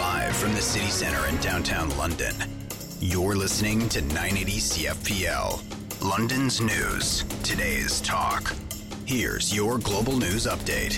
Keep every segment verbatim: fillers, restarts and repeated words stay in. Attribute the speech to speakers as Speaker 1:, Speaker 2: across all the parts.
Speaker 1: Live from the city centre in downtown London, you're listening to nine eighty C F P L, London's news, today's talk. Here's your global news update.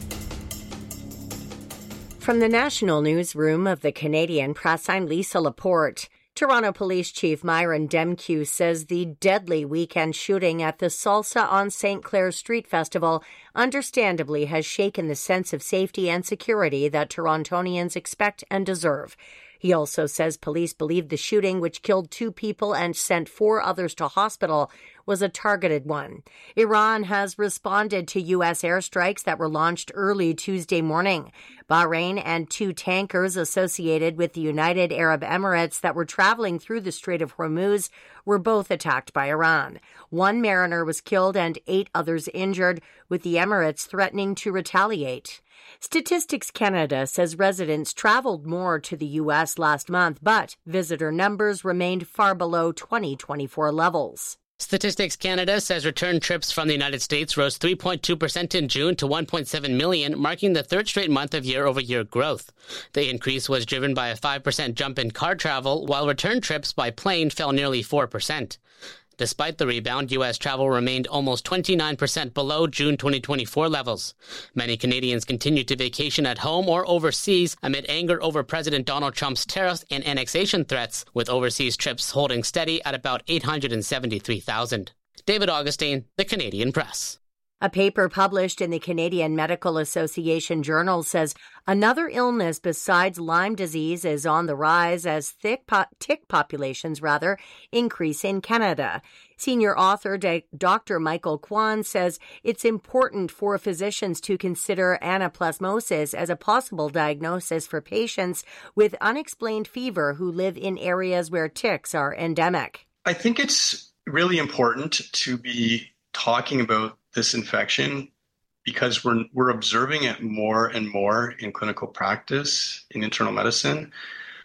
Speaker 2: From the national newsroom of the Canadian Press, I'm Lisa Laporte. Toronto Police Chief Myron Demkiw says the deadly weekend shooting at the Salsa on Saint Clair Street Festival understandably has shaken the sense of safety and security that Torontonians expect and deserve. He also says police believe the shooting, which killed two people and sent four others to hospital, was a targeted one. Iran has responded to U S airstrikes that were launched early Tuesday morning. Bahrain and two tankers associated with the United Arab Emirates that were traveling through the Strait of Hormuz were both attacked by Iran. One mariner was killed and eight others injured, with the Emirates threatening to retaliate. Statistics Canada says residents traveled more to the U S last month, but visitor numbers remained far below twenty twenty-four levels.
Speaker 3: Statistics Canada says return trips from the United States rose three point two percent in June to one point seven million, marking the third straight month of year-over-year growth. The increase was driven by a five percent jump in car travel, while return trips by plane fell nearly four percent. Despite the rebound, U S travel remained almost twenty-nine percent below June twenty twenty-four levels. Many Canadians continue to vacation at home or overseas amid anger over President Donald Trump's tariffs and annexation threats, with overseas trips holding steady at about eight hundred seventy-three thousand. David Augustine, The Canadian Press.
Speaker 2: A paper published in the Canadian Medical Association Journal says another illness besides Lyme disease is on the rise as thick po- tick populations rather increase in Canada. Senior author Doctor Michael Kwan says it's important for physicians to consider anaplasmosis as a possible diagnosis for patients with unexplained fever who live in areas where ticks are endemic.
Speaker 4: I think it's really important to be talking about this infection because we're we're observing it more and more in clinical practice in internal medicine,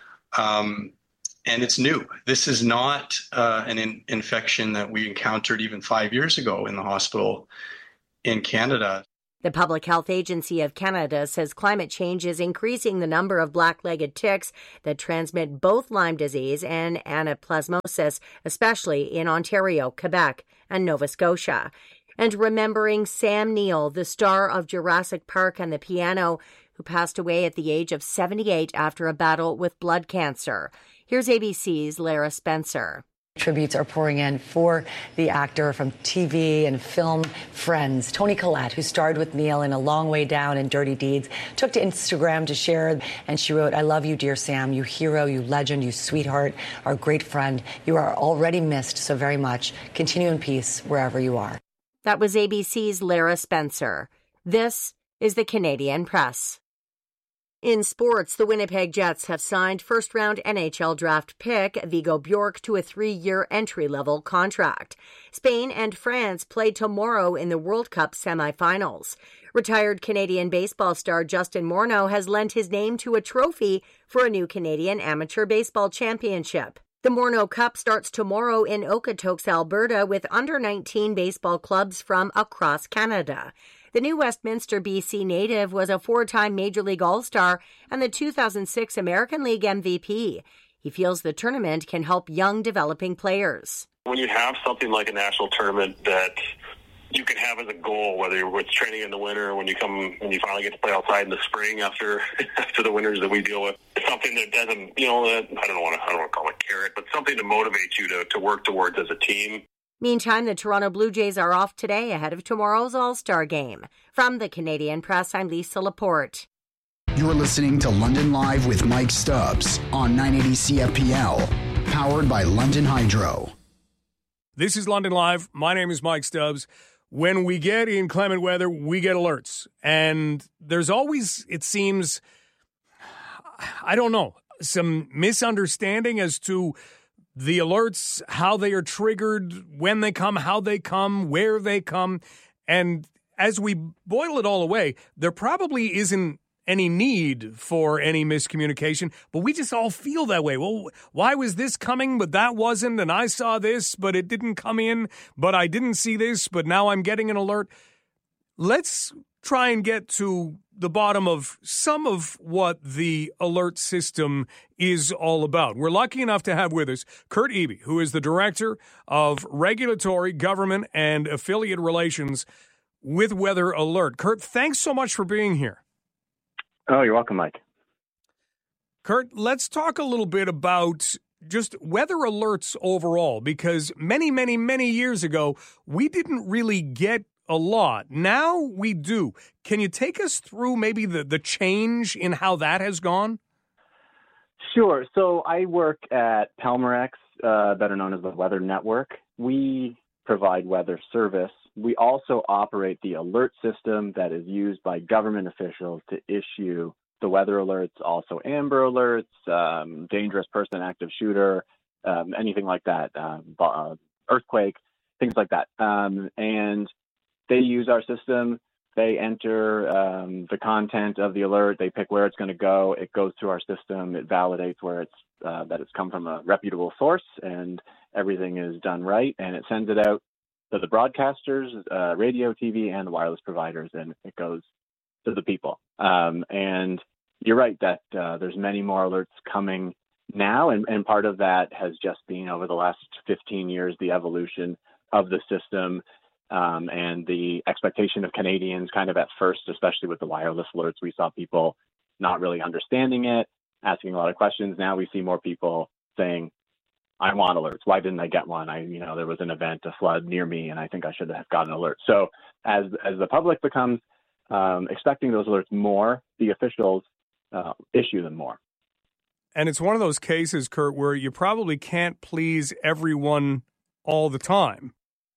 Speaker 4: um, and it's new. This is not uh, an in- infection that we encountered even five years ago in the hospital in Canada.
Speaker 2: The Public Health Agency of Canada says climate change is increasing the number of black-legged ticks that transmit both Lyme disease and anaplasmosis, especially in Ontario, Quebec, and Nova Scotia. And remembering Sam Neill, the star of Jurassic Park and the piano, who passed away at the age of seventy-eight after a battle with blood cancer. Here's A B C's Lara Spencer.
Speaker 5: Tributes are pouring in for the actor from T V and film Friends. Toni Collette, who starred with Neil in A Long Way Down and Dirty Deeds, took to Instagram to share, and she wrote, "I love you, dear Sam, you hero, you legend, you sweetheart, our great friend. You are already missed so very much. Continue in peace wherever you are."
Speaker 2: That was A B C's Lara Spencer. This is the Canadian Press. In sports, the Winnipeg Jets have signed first-round N H L draft pick Vigo Bjork to a three-year entry-level contract. Spain and France play tomorrow in the World Cup semifinals. Retired Canadian baseball star Justin Morneau has lent his name to a trophy for a new Canadian Amateur Baseball Championship. The Morneau Cup starts tomorrow in Okotoks, Alberta, with under nineteen baseball clubs from across Canada. The new Westminster, B C native was a four-time Major League All-Star and the two thousand six American League M V P. He feels the tournament can help young developing players.
Speaker 6: When you have something like a national tournament that you can have as a goal, whether you're with training in the winter or when you come when you finally get to play outside in the spring after after the winters that we deal with, it's something that doesn't, you know, I don't want to I don't want to call it carrot, but something to motivate you to, to work towards as a team.
Speaker 2: Meantime, the Toronto Blue Jays are off today ahead of tomorrow's All-Star Game. From the Canadian Press, I'm Lisa Laporte.
Speaker 1: You're listening to London Live with Mike Stubbs on nine eighty C F P L, powered by London Hydro.
Speaker 7: This is London Live. My name is Mike Stubbs. When we get inclement weather, we get alerts. And there's always, it seems, I don't know, some misunderstanding as to the alerts, how they are triggered, when they come, how they come, where they come. And as we boil it all away, there probably isn't any need for any miscommunication, but we just all feel that way. Well, why was this coming, but that wasn't, and I saw this, but it didn't come in, but I didn't see this, but now I'm getting an alert. Let's try and get to the bottom of some of what the alert system is all about. We're lucky enough to have with us Kurt Eby, who is the Director of Regulatory, Government, and Affiliate Relations with Weather Alert. Kurt, thanks so much for being here.
Speaker 8: Oh, you're welcome, Mike.
Speaker 7: Kurt, let's talk a little bit about just weather alerts overall, because many, many, many years ago, we didn't really get a lot. Now we do. Can you take us through maybe the, the change in how that has gone?
Speaker 8: Sure. So I work at Pelmerex, uh, better known as the Weather Network. We provide weather service. We also operate the alert system that is used by government officials to issue the weather alerts, also Amber Alerts, um, dangerous person, active shooter, um, anything like that, um, uh, earthquake, things like that. Um, and they use our system. They enter um, the content of the alert. They pick where it's going to go. It goes through our system. It validates where it's uh, that it's come from a reputable source, and everything is done right. And it sends it out to the broadcasters, uh, radio, T V, and the wireless providers, and it goes to the people. Um, and you're right that uh, there's many more alerts coming now, and, and part of that has just been over the last fifteen years, the evolution of the system um, and the expectation of Canadians kind of at first, especially with the wireless alerts, we saw people not really understanding it, asking a lot of questions. Now we see more people saying, I want alerts. Why didn't I get one? I, you know, there was an event, a flood near me, and I think I should have gotten an alert. So as as the public becomes um, expecting those alerts more, the officials uh, issue them more.
Speaker 7: And it's one of those cases, Kurt, where you probably can't please everyone all the time.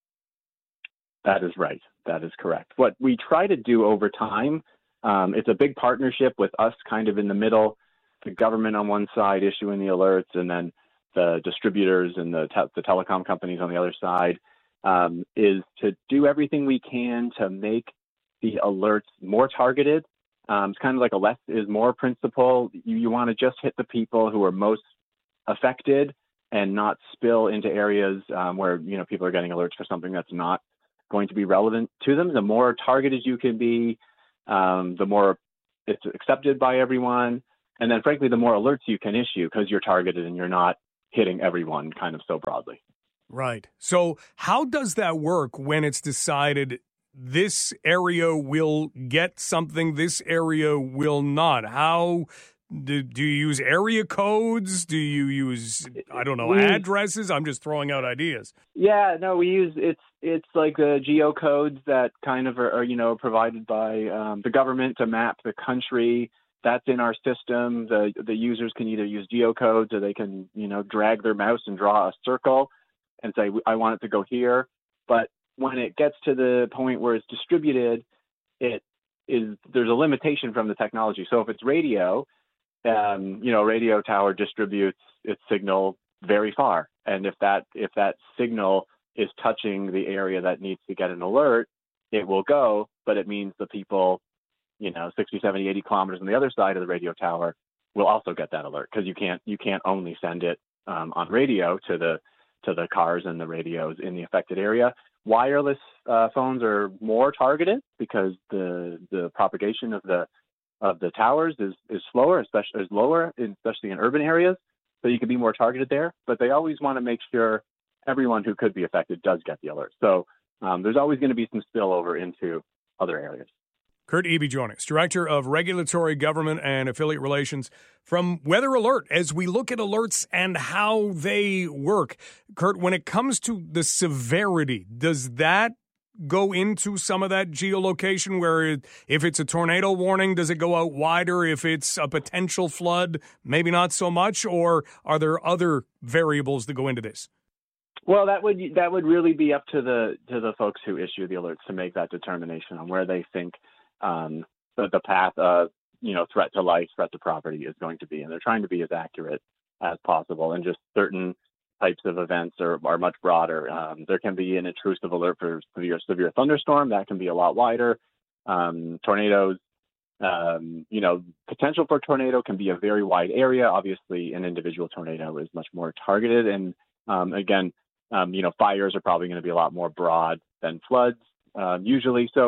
Speaker 8: That is right. That is correct. What we try to do over time, um, it's a big partnership with us kind of in the middle, the government on one side issuing the alerts, and then the distributors and the, te- the telecom companies on the other side, um, is to do everything we can to make the alerts more targeted. Um, it's kind of like a less is more principle. You, you want to just hit the people who are most affected and not spill into areas um, where, you know, people are getting alerts for something that's not going to be relevant to them. The more targeted you can be, um, the more it's accepted by everyone. And then, frankly, the more alerts you can issue because you're targeted and you're not hitting everyone kind of so broadly.
Speaker 7: Right. So how does that work when it's decided this area will get something, this area will not? How do, do you use area codes? Do you use, I don't know,
Speaker 8: we,
Speaker 7: addresses? I'm just throwing out ideas.
Speaker 8: Yeah, no, we use, it's it's like the geocodes that kind of are, are you know, provided by um, the government to map the country. That's in our system. The the users can either use geocodes or they can, you know, drag their mouse and draw a circle and say, I want it to go here. But when it gets to the point where it's distributed, it is there's a limitation from the technology. So if it's radio, um, you know, radio tower distributes its signal very far. And if that if that signal is touching the area that needs to get an alert, it will go, but it means the people, you know, sixty, seventy, eighty kilometers on the other side of the radio tower will also get that alert because you can't you can't only send it um, on radio to the to the cars and the radios in the affected area. Wireless uh, phones are more targeted because the the propagation of the of the towers is is slower, especially is lower, especially in urban areas. So you can be more targeted there. But they always want to make sure everyone who could be affected does get the alert. So um, there's always going to be some spillover into other areas.
Speaker 7: Kurt Eby joining us, Director of Regulatory, Government, and Affiliate Relations from Weather Alert. As we look at alerts and how they work, Kurt, when it comes to the severity, does that go into some of that geolocation where it, if it's a tornado warning, does it go out wider? If it's a potential flood, maybe not so much? Or are there other variables that go into this?
Speaker 8: Well, that would that would really be up to the to the folks who issue the alerts to make that determination on where they think um, the, the path of, you know, threat to life, threat to property is going to be. And they're trying to be as accurate as possible. And just certain types of events are, are much broader. Um, there can be an intrusive alert for severe, severe thunderstorm. That can be a lot wider. Um, tornadoes, um, you know, potential for tornado can be a very wide area. Obviously, an individual tornado is much more targeted. And um, again, um, you know, fires are probably going to be a lot more broad than floods um, usually. So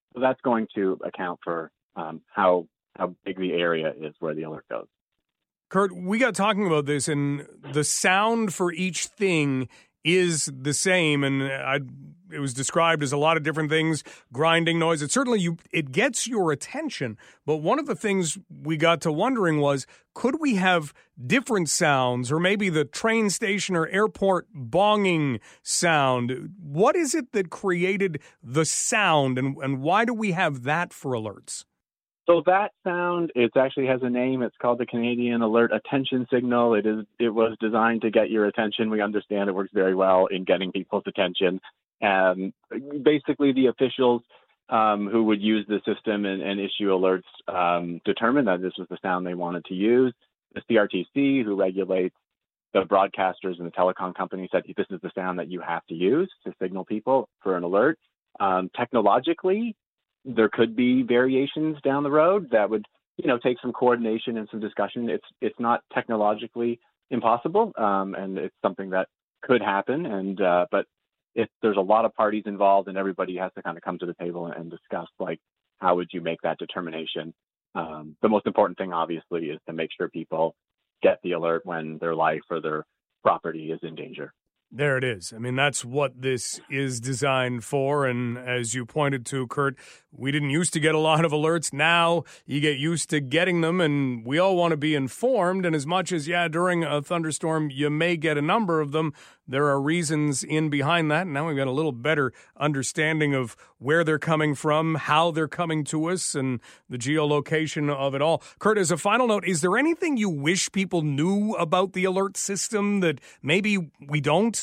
Speaker 8: So that's going to account for um, how how big the area is where the alert goes.
Speaker 7: Kurt, we got talking about this, and the sound for each thing is the same, and I, it was described as a lot of different things, grinding noise. It certainly you it gets your attention, but one of the things we got to wondering was, could we have different sounds, or maybe the train station or airport bonging sound? What is it that created the sound, and, and why do we have that for alerts?
Speaker 8: So that sound, it actually has a name. It's called the Canadian Alert Attention Signal. It is. It was designed to get your attention. We understand it works very well in getting people's attention. And basically, the officials um, who would use the system and, and issue alerts um, determined that this was the sound they wanted to use. The C R T C, who regulates the broadcasters and the telecom companies, said this is the sound that you have to use to signal people for an alert. Um, technologically, there could be variations down the road that would, you know, take some coordination and some discussion. It's it's not technologically impossible, um, and it's something that could happen. And uh, but if there's a lot of parties involved, and everybody has to kind of come to the table and discuss, like, how would you make that determination? Um, the most important thing, obviously, is to make sure people get the alert when their life or their property is in danger.
Speaker 7: There it is. I mean, that's what this is designed for. And as you pointed to, Kurt, we didn't used to get a lot of alerts. Now you get used to getting them, and we all want to be informed. And as much as, yeah, during a thunderstorm, you may get a number of them, there are reasons in behind that. And now we've got a little better understanding of where they're coming from, how they're coming to us, and the geolocation of it all. Kurt, as a final note, is there anything you wish people knew about the alert system that maybe we don't?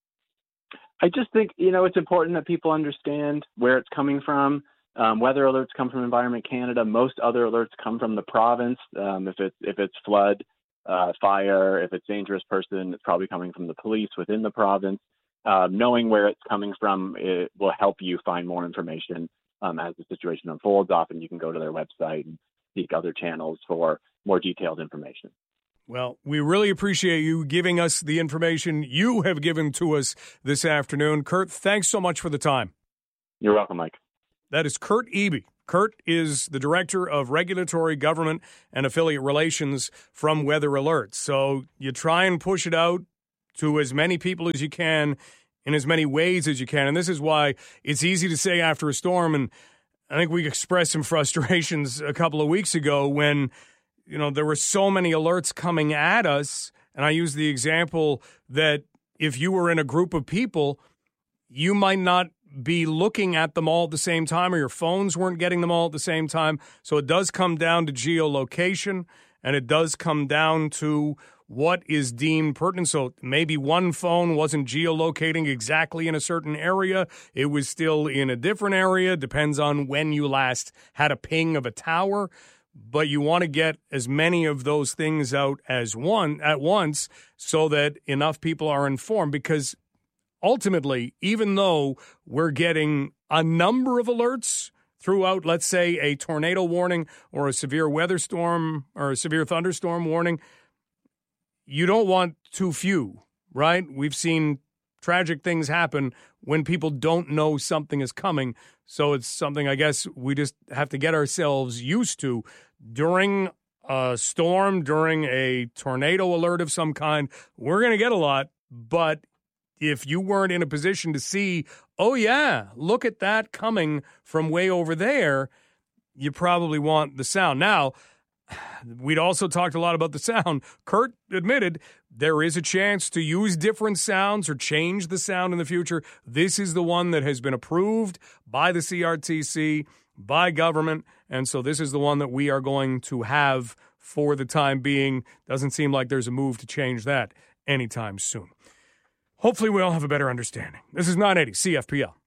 Speaker 8: I just think, you know, it's important that people understand where it's coming from. Um, weather alerts come from Environment Canada. Most other alerts come from the province. Um, if it's if it's flood, uh, fire, if it's dangerous person, it's probably coming from the police within the province. Uh, knowing where it's coming from, it will help you find more information um, as the situation unfolds. Often you can go to their website and seek other channels for more detailed information.
Speaker 7: Well, we really appreciate you giving us the information you have given to us this afternoon. Kurt, thanks so much for the time.
Speaker 8: You're welcome, Mike.
Speaker 7: That is Kurt Eby. Kurt is the Director of Regulatory Government and Affiliate Relations from Weather Alerts. So you try and push it out to as many people as you can in as many ways as you can. And this is why it's easy to say after a storm, and I think we expressed some frustrations a couple of weeks ago when, you know, there were so many alerts coming at us. And I use the example that if you were in a group of people, you might not be looking at them all at the same time, or your phones weren't getting them all at the same time. So it does come down to geolocation, and it does come down to what is deemed pertinent. So maybe one phone wasn't geolocating exactly in a certain area. It was still in a different area. Depends on when you last had a ping of a tower. But you want to get as many of those things out as one at once so that enough people are informed, because ultimately, even though we're getting a number of alerts throughout, let's say, a tornado warning or a severe weather storm or a severe thunderstorm warning, you don't want too few, right? We've seen tragic things happen when people don't know something is coming. So it's something I guess we just have to get ourselves used to. During a storm, during a tornado alert of some kind, we're going to get a lot. But if you weren't in a position to see, oh, yeah, look at that coming from way over there, you probably want the sound. Now, we'd also talked a lot about the sound. Kurt admitted there is a chance to use different sounds or change the sound in the future. This is the one that has been approved by the C R T C, by government, and so this is the one that we are going to have for the time being. Doesn't seem like there's a move to change that anytime soon. Hopefully we all have a better understanding. This is nine eighty C F P L.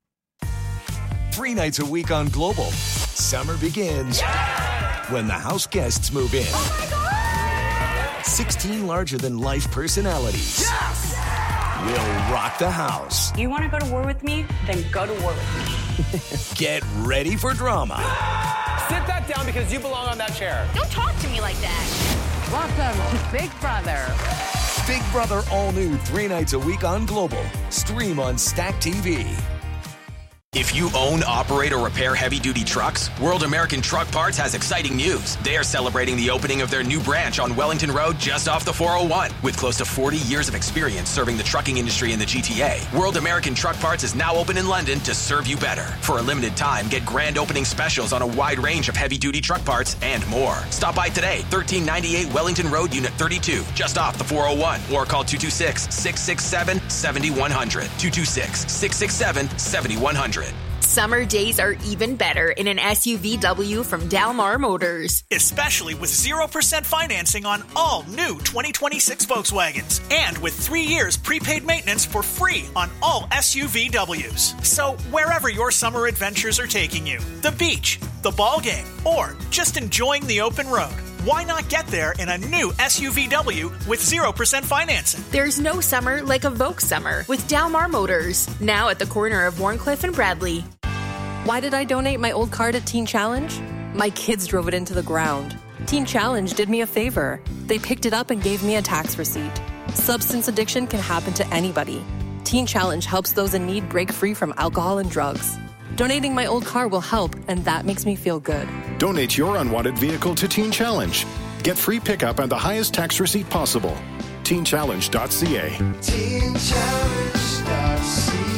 Speaker 9: Three nights a week on Global. Summer begins yeah! when the house guests move in.
Speaker 10: Oh my God!
Speaker 9: sixteen larger-than-life personalities
Speaker 10: Yes!
Speaker 9: will rock the house.
Speaker 11: You want to go to war with me? Then go to war with me.
Speaker 9: Get ready for drama.
Speaker 10: Sit that down because you belong on that chair.
Speaker 12: Don't talk to me like that.
Speaker 13: Welcome to Big Brother.
Speaker 9: Big Brother all new three nights a week on Global. Stream on Stack T V.
Speaker 14: If you own, operate, or repair heavy-duty trucks, World American Truck Parts has exciting news. They are celebrating the opening of their new branch on Wellington Road just off the four oh one. With close to forty years of experience serving the trucking industry in the G T A, World American Truck Parts is now open in London to serve you better. For a limited time, get grand opening specials on a wide range of heavy-duty truck parts and more. Stop by today, thirteen ninety-eight Wellington Road, Unit thirty-two, just off the four oh one, or call two two six, six six seven, seven one zero zero, two two six, six six seven, seven one zero zero.
Speaker 12: Summer days are even better in an S U V W from Dalmar Motors.
Speaker 15: Especially with zero percent financing on all new twenty twenty-six Volkswagens. And with three years prepaid maintenance for free on all S U V Ws. So wherever your summer adventures are taking you, the beach, the ball game, or just enjoying the open road, why not get there in a new S U V W with zero percent financing?
Speaker 12: There's no summer like a Volks summer with Dalmar Motors. Now at the corner of Warncliffe and Bradley.
Speaker 16: Why did I donate my old car to Teen Challenge? My kids drove it into the ground. Teen Challenge did me a favor. They picked it up and gave me a tax receipt. Substance addiction can happen to anybody. Teen Challenge helps those in need break free from alcohol and drugs. Donating my old car will help, and that makes me feel good.
Speaker 17: Donate your unwanted vehicle to Teen Challenge. Get free pickup and the highest tax receipt possible. teen challenge dot c a. teen challenge dot c a.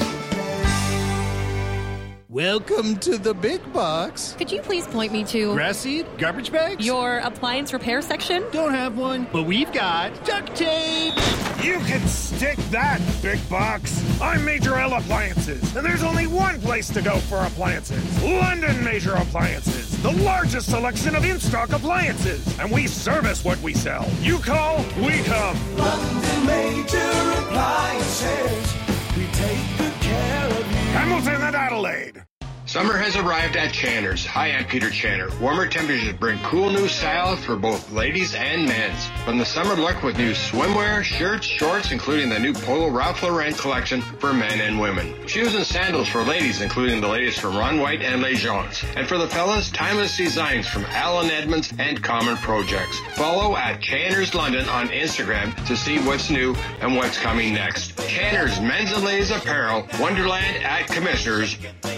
Speaker 18: Welcome to the big box.
Speaker 19: Could you please point me to...
Speaker 18: Grass seed? Garbage bags?
Speaker 19: Your appliance repair section?
Speaker 18: Don't have one, but we've got duct tape.
Speaker 20: You can stick that, big box. I'm Major L Appliances, and there's only one place to go for appliances. London Major Appliances, the largest selection of in-stock appliances. And we service what we sell. You call, we come.
Speaker 21: London Major Appliances. We take good care of you.
Speaker 20: Hamilton and Adelaide.
Speaker 22: Summer has arrived at Channer's. Hi, I'm Peter Channer. Warmer temperatures bring cool new style for both ladies and men's. From the summer look with new swimwear, shirts, shorts, including the new Polo Ralph Lauren collection for men and women. Shoes and sandals for ladies, including the latest from Ron White and Les Jones. And for the fellas, timeless designs from Alan Edmonds and Common Projects. Follow at Channer's London on Instagram to see what's new and what's coming next. Channer's Men's and Ladies Apparel, Wonderland at Commissioners.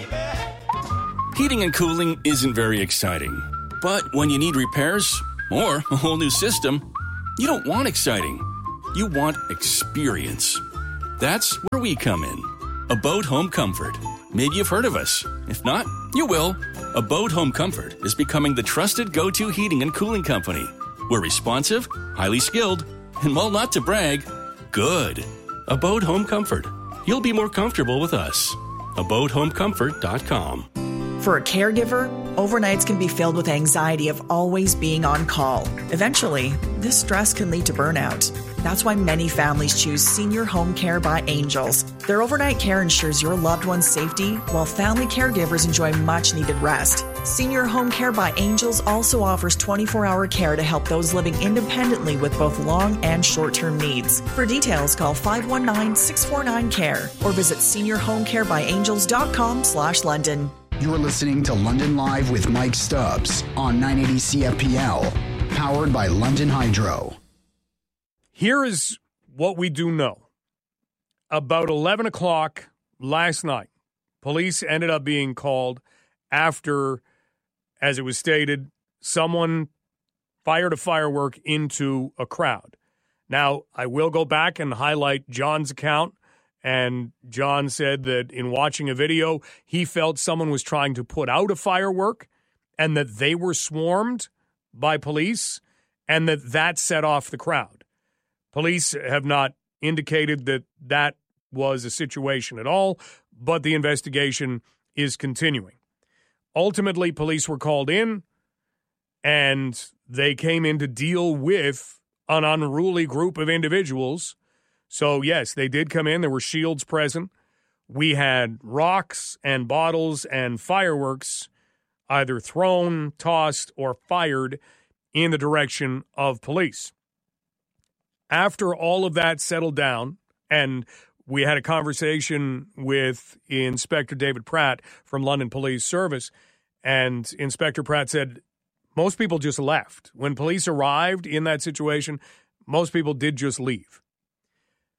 Speaker 23: Heating and cooling isn't very exciting. But when you need repairs or a whole new system, you don't want exciting. You want experience. That's where we come in. Abode Home Comfort. Maybe you've heard of us. If not, you will. Abode Home Comfort is becoming the trusted go-to heating and cooling company. We're responsive, highly skilled, and while not to brag, good. Abode Home Comfort. You'll be more comfortable with us. abode home comfort dot com.
Speaker 24: For a caregiver, overnights can be filled with anxiety of always being on call. Eventually, this stress can lead to burnout. That's why many families choose Senior Home Care by Angels. Their overnight care ensures your loved one's safety, while family caregivers enjoy much-needed rest. Senior Home Care by Angels also offers twenty-four hour care to help those living independently with both long and short-term needs. For details, call five one nine, six four nine, C A R E or visit senior home care by angels dot com slash London.
Speaker 1: You're listening to London Live with Mike Stubbs on nine eighty C F P L, powered by London Hydro.
Speaker 7: Here is what we do know. About eleven o'clock last night, police ended up being called after, as it was stated, someone fired a firework into a crowd. Now, I will go back and highlight John's account. And John said that in watching a video, he felt someone was trying to put out a firework and that they were swarmed by police and that that set off the crowd. Police have not indicated that that was a situation at all, but the investigation is continuing. Ultimately, police were called in and they came in to deal with an unruly group of individuals. So, yes, they did come in. There were shields present. We had rocks and bottles and fireworks either thrown, tossed, or fired in the direction of police. After all of that settled down, and we had a conversation with Inspector David Pratt from London Police Service, and Inspector Pratt said most people just left. When police arrived in that situation, most people did just leave.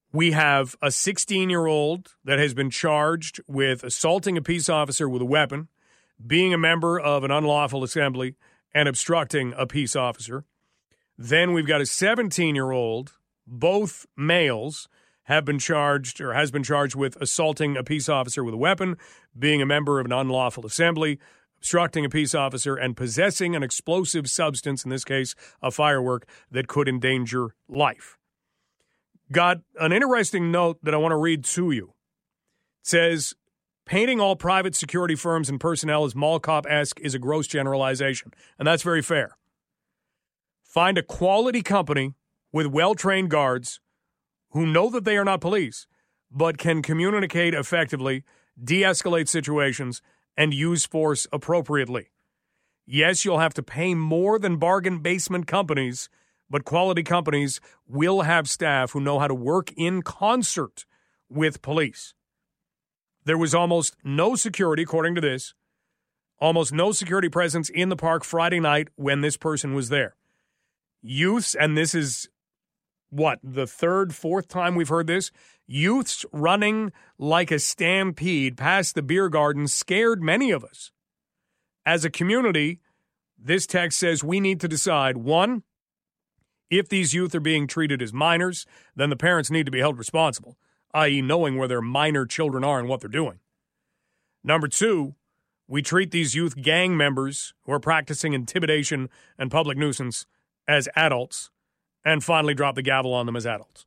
Speaker 7: We have a sixteen-year-old that has been charged with assaulting a peace officer with a weapon, being a member of an unlawful assembly, and obstructing a peace officer. Then we've got a seventeen-year-old, both males, have been charged or has been charged with assaulting a peace officer with a weapon, being a member of an unlawful assembly, obstructing a peace officer, and possessing an explosive substance, in this case, a firework, that could endanger life. Got an interesting note that I want to read to you. It says, painting all private security firms and personnel as mall cop-esque is a gross generalization, and that's very fair. Find a quality company with well-trained guards who know that they are not police, but can communicate effectively, de-escalate situations, and use force appropriately. Yes, you'll have to pay more than bargain basement companies, but quality companies will have staff who know how to work in concert with police. There was almost no security, according to this, almost no security presence in the park Friday night when this person was there. Youths, and this is, what, the third, fourth time we've heard this? Youths running like a stampede past the beer garden scared many of us. As a community, this text says we need to decide, one, if these youth are being treated as minors, then the parents need to be held responsible, that is knowing where their minor children are and what they're doing. Number two, we treat these youth gang members who are practicing intimidation and public nuisance as adults, and finally drop the gavel on them as adults.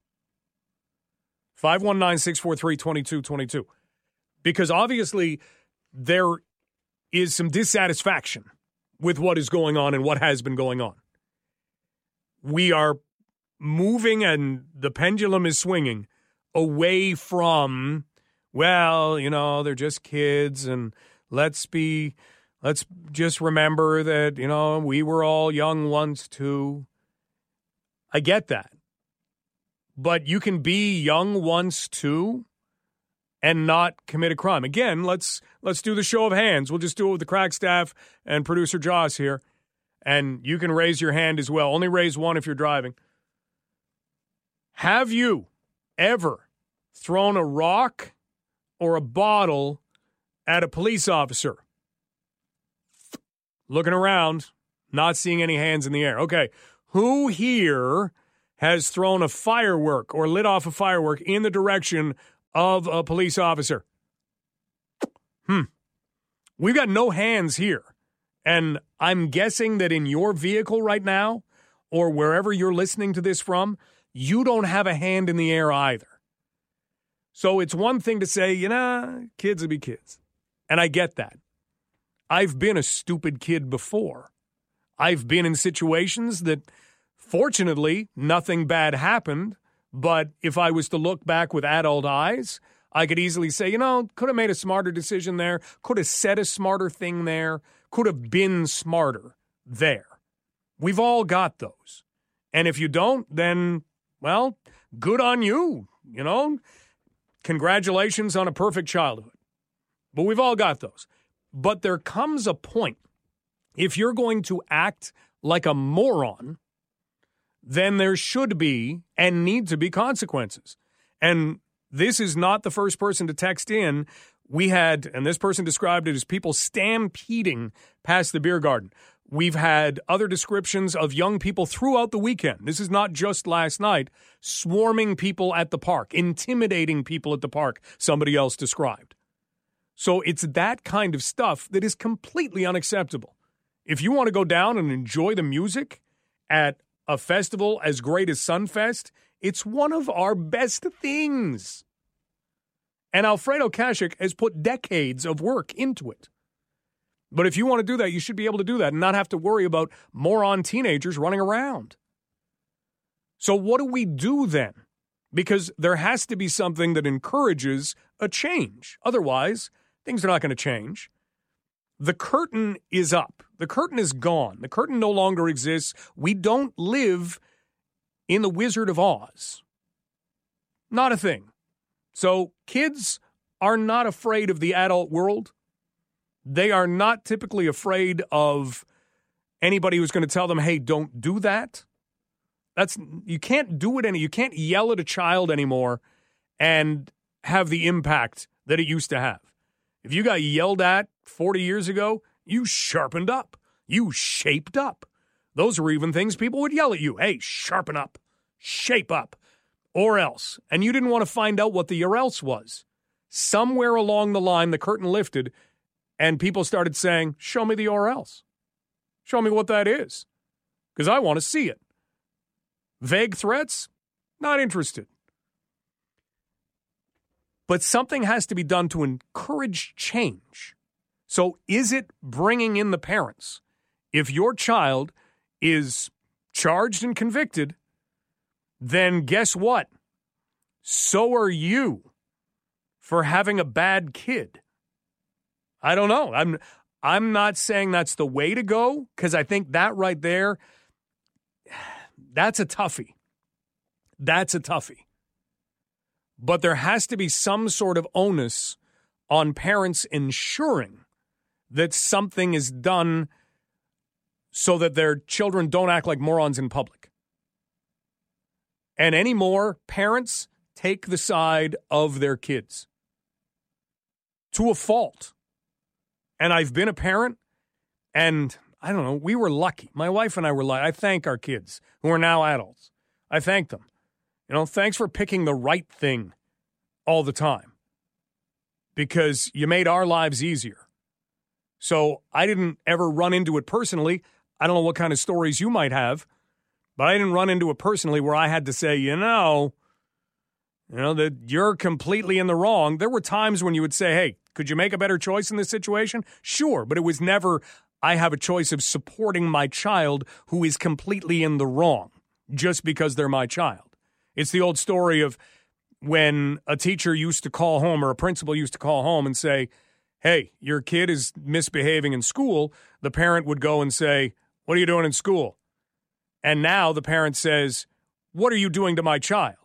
Speaker 7: five one nine, six four three, two two two two. Because obviously there is some dissatisfaction with what is going on and what has been going on. We are moving and the pendulum is swinging away from, well, you know, they're just kids and let's be, let's just remember that, you know, we were all young once too. I get that. But you can be young once too and not commit a crime. Again, let's let's do the show of hands. We'll just do it with the crack staff and producer Joss here. And you can raise your hand as well. Only raise one if you're driving. Have you ever thrown a rock or a bottle at a police officer? Looking around, not seeing any hands in the air. Okay, who here has thrown a firework or lit off a firework in the direction of a police officer? Hmm. We've got no hands here. And I'm guessing that in your vehicle right now, or wherever you're listening to this from, you don't have a hand in the air either. So it's one thing to say, you know, kids will be kids. And I get that. I've been a stupid kid before. I've been in situations that, fortunately, nothing bad happened. But if I was to look back with adult eyes, I could easily say, you know, could have made a smarter decision there, could have said a smarter thing there, could have been smarter there. We've all got those. And if you don't, then, well, good on you, you know. Congratulations on a perfect childhood. But we've all got those. But there comes a point, if you're going to act like a moron, then there should be and need to be consequences. And this is not the first person to text in. We had, and this person described it as people stampeding past the beer garden. We've had other descriptions of young people throughout the weekend. This is not just last night, swarming people at the park, intimidating people at the park, somebody else described. So it's that kind of stuff that is completely unacceptable. If you want to go down and enjoy the music at a festival as great as Sunfest, it's one of our best things. And Alfredo Kashik has put decades of work into it. But if you want to do that, you should be able to do that and not have to worry about moron teenagers running around. So what do we do then? Because there has to be something that encourages a change. Otherwise, things are not going to change. The curtain is up. The curtain is gone. The curtain no longer exists. We don't live in the Wizard of Oz. Not a thing. So kids are not afraid of the adult world. They are not typically afraid of anybody who's going to tell them, hey, don't do that. That's you can't do it any. You can't yell at a child anymore and have the impact that it used to have. If you got yelled at forty years ago, you sharpened up. You shaped up. Those are even things people would yell at you. Hey, sharpen up, shape up, or else. And you didn't want to find out what the or else was. Somewhere along the line, the curtain lifted, and people started saying, show me the or else. Show me what that is, because I want to see it. Vague threats? Not interested. But something has to be done to encourage change. So is it bringing in the parents? If your child is charged and convicted, then guess what? So are you for having a bad kid. I don't know. I'm I'm not saying that's the way to go, because I think that right there, that's a toughie. That's a toughie. But there has to be some sort of onus on parents ensuring that something is done so that their children don't act like morons in public. And anymore, parents take the side of their kids to a fault. And I've been a parent, and I don't know, we were lucky. My wife and I were lucky. I thank our kids who are now adults. I thank them. You know, thanks for picking the right thing all the time, because you made our lives easier. So I didn't ever run into it personally. I don't know what kind of stories you might have, but I didn't run into it personally where I had to say, you know, you know, that you're completely in the wrong. There were times when you would say, hey, could you make a better choice in this situation? Sure, but it was never, I have a choice of supporting my child who is completely in the wrong just because they're my child. It's the old story of when a teacher used to call home or a principal used to call home and say, hey, your kid is misbehaving in school. The parent would go and say, what are you doing in school? And now the parent says, what are you doing to my child?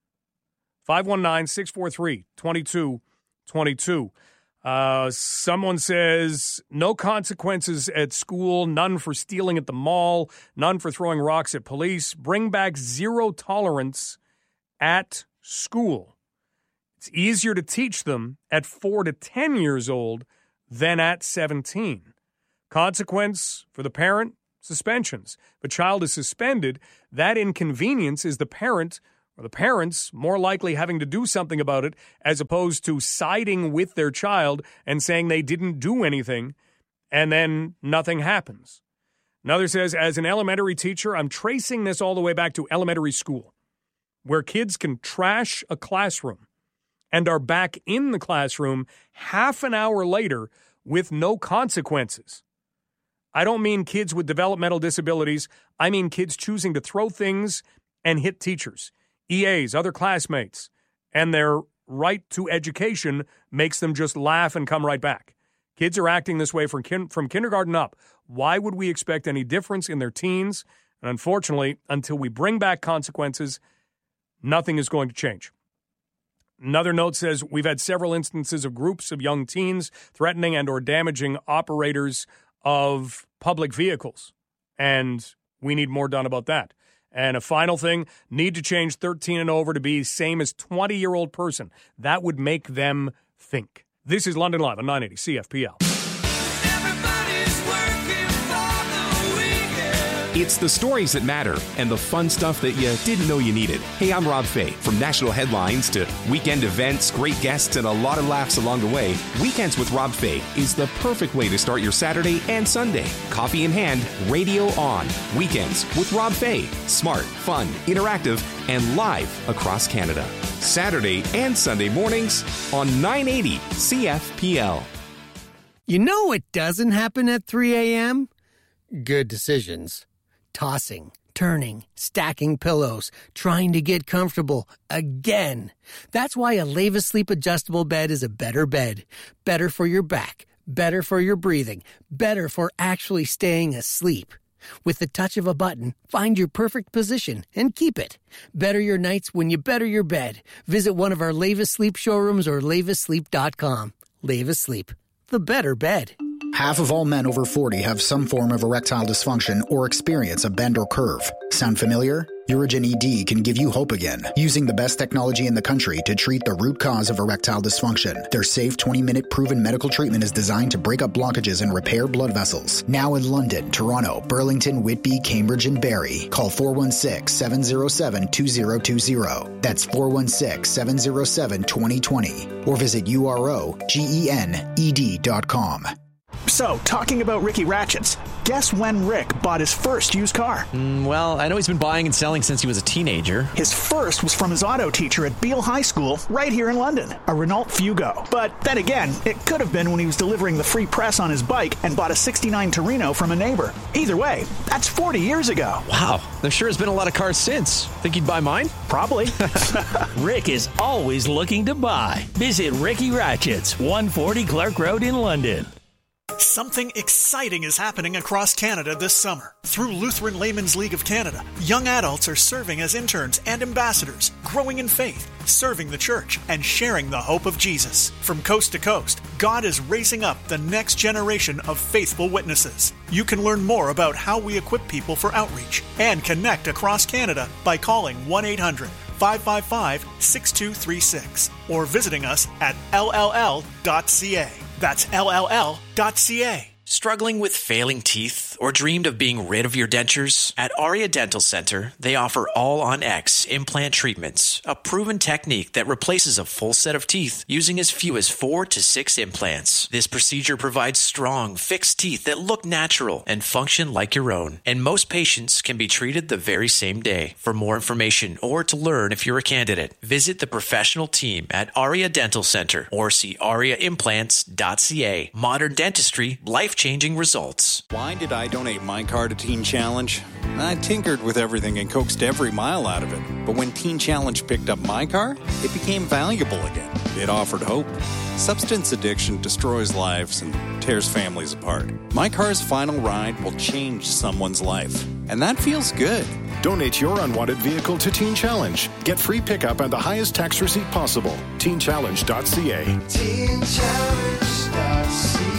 Speaker 7: five one nine, six four three, two two two two. Uh, someone says, no consequences at school, none for stealing at the mall, none for throwing rocks at police. Bring back zero tolerance at school. It's easier to teach them at four to ten years old than at seventeen. Consequence for the parent, suspensions. If a child is suspended, that inconvenience is the parent or the parents more likely having to do something about it as opposed to siding with their child and saying they didn't do anything and then nothing happens. Another says, as an elementary teacher, I'm tracing this all the way back to elementary school, where kids can trash a classroom and are back in the classroom half an hour later with no consequences. I don't mean kids with developmental disabilities. I mean kids choosing to throw things and hit teachers, E As, other classmates, and their right to education makes them just laugh and come right back. Kids are acting this way from, kin- from kindergarten up. Why would we expect any difference in their teens? And unfortunately, until we bring back consequences, nothing is going to change. Another note says, we've had several instances of groups of young teens threatening and or damaging operators of public vehicles, and we need more done about that. And a final thing, need to change thirteen and over to be same as twenty-year-old person. That would make them think. This is London Live on nine eighty C F P L.
Speaker 3: It's the stories that matter and the fun stuff that you didn't know you needed. Hey, I'm Rob Fay. From national headlines to weekend events, great guests, and a lot of laughs along the way, Weekends with Rob Fay is the perfect way to start your Saturday and Sunday. Coffee in hand, radio on. Weekends with Rob Fay. Smart, fun, interactive, and live across Canada. Saturday and Sunday mornings on nine eighty C F P L.
Speaker 4: You know what doesn't happen at three a.m.? Good decisions. Tossing, turning, stacking pillows, trying to get comfortable again. That's why a Leva Sleep adjustable bed is a better bed. Better for your back, better for your breathing, better for actually staying asleep. With the touch of a button, find your perfect position and keep it. Better your nights when you better your bed. Visit one of our Leva Sleep showrooms or leva sleep dot com. Leva Sleep, the better bed.
Speaker 2: Half of all men over forty have some form of erectile dysfunction or experience a bend or curve. Sound familiar? Urigen E D can give you hope again, using the best technology in the country to treat the root cause of erectile dysfunction. Their safe twenty-minute proven medical treatment is designed to break up blockages and repair blood vessels. Now in London, Toronto, Burlington, Whitby, Cambridge, and Barrie. Call four one six, seven zero seven, two zero two zero. That's four one six, seven zero seven, two zero two zero. Or visit U R O G E N E D dot com.
Speaker 5: So, talking about Ricky Ratchets, guess when Rick bought his first used car?
Speaker 6: Mm, well, I know he's been buying and selling since he was a teenager.
Speaker 5: His first was from his auto teacher at Beale High School, right here in London, a Renault Fugo. But then again, it could have been when he was delivering the free press on his bike and bought a sixty-nine Torino from a neighbor. Either way, that's forty years ago.
Speaker 6: Wow, there sure has been a lot of cars since. Think he'd buy mine?
Speaker 5: Probably.
Speaker 8: Rick is always looking to buy. Visit Ricky Ratchets, one forty Clark Road in London.
Speaker 15: Something exciting is happening across Canada this summer. Through Lutheran Laymen's League of Canada, young adults are serving as interns and ambassadors, growing in faith, serving the church, and sharing the hope of Jesus. From coast to coast, God is raising up the next generation of faithful witnesses. You can learn more about how we equip people for outreach and connect across Canada by calling one eight hundred, five five five, six two three six or visiting us at L L L dot C A. That's L L L dot C A.
Speaker 25: Struggling with failing teeth or dreamed of being rid of your dentures? At Aria Dental Center, they offer All-on-X implant treatments, a proven technique that replaces a full set of teeth using as few as four to six implants. This procedure provides strong, fixed teeth that look natural and function like your own. And most patients can be treated the very same day. For more information or to learn if you're a candidate, visit the professional team at Aria Dental Center or see aria implants dot C A. Modern dentistry, life-changing results.
Speaker 26: Why did I donate my car to Teen Challenge? I tinkered with everything and coaxed every mile out of it. But when Teen Challenge picked up my car, it became valuable again. It offered hope. Substance addiction destroys lives and tears families apart. My car's final ride will change someone's life. And that feels good.
Speaker 17: Donate your unwanted vehicle to Teen Challenge. Get free pickup and the highest tax receipt possible. teen challenge dot C A.
Speaker 21: teen challenge dot C A.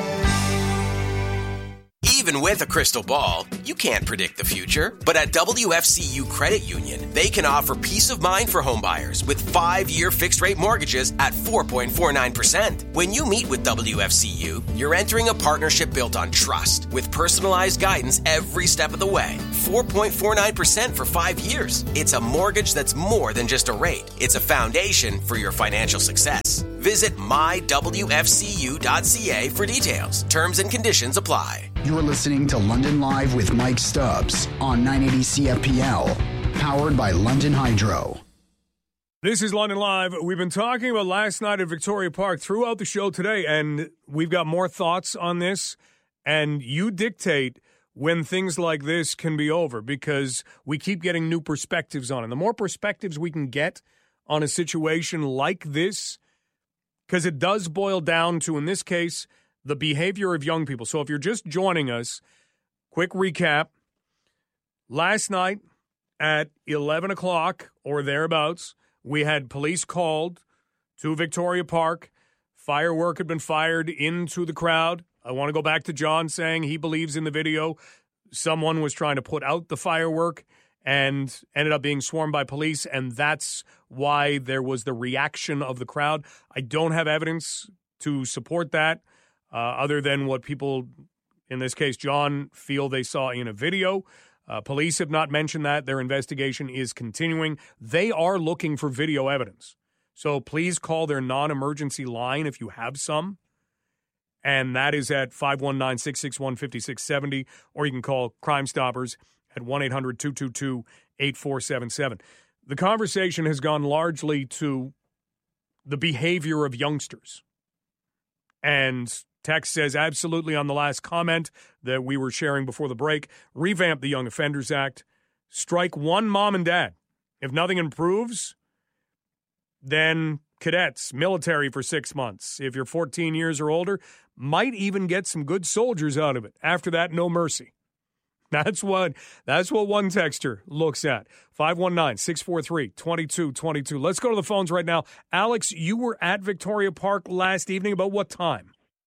Speaker 14: Even with a crystal ball, you can't predict the future. But at W F C U Credit Union, they can offer peace of mind for homebuyers with five-year fixed-rate mortgages at four point four nine percent. When you meet with W F C U, you're entering a partnership built on trust with personalized guidance every step of the way. four point four nine percent for five years. It's a mortgage that's more than just a rate. It's a foundation for your financial success. Visit my W F C U dot C A for details. Terms and conditions apply.
Speaker 1: You're listening to London Live with Mike Stubbs on nine eighty C F P L, powered by London Hydro.
Speaker 7: This is London Live. We've been talking about last night at Victoria Park throughout the show today, and we've got more thoughts on this. And you dictate when things like this can be over, because we keep getting new perspectives on it. The more perspectives we can get on a situation like this, because it does boil down to, in this case, the behavior of young people. So if you're just joining us, quick recap. Last night at eleven o'clock or thereabouts, we had police called to Victoria Park. Firework had been fired into the crowd. I want to go back to John saying he believes in the video someone was trying to put out the firework and ended up being swarmed by police, and that's why there was the reaction of the crowd. I don't have evidence to support that, uh, other than what people, in this case John, feel they saw in a video. Uh, police have not mentioned that. Their investigation is continuing. They are looking for video evidence. So please call their non-emergency line if you have some. And that is at five one nine, six six one, five six seven zero, or you can call Crime Stoppers at one eight hundred, two two two, eight four seven seven. The conversation has gone largely to the behavior of youngsters. And text says, absolutely on the last comment that we were sharing before the break, revamp the Young Offenders Act, strike one mom and dad. If nothing improves, then cadets, military for six months. If you're fourteen years or older, might even get some good soldiers out of it. After that, no mercy. That's what that's what one texter looks at. five one nine, six four three, two two two two. Let's go to the phones right now. Alex, you were at Victoria Park last evening. About what time?